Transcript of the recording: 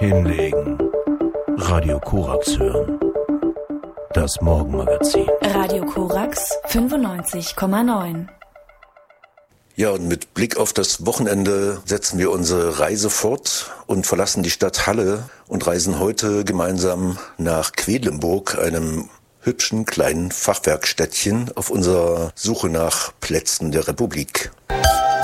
Hinlegen. Radio Korax hören. Das Morgenmagazin. Radio Korax 95,9. Ja, und mit Blick auf das Wochenende setzen wir unsere Reise fort und verlassen die Stadt Halle und reisen heute gemeinsam nach Quedlinburg, einem hübschen kleinen Fachwerkstädtchen, auf unserer Suche nach Plätzen der Republik.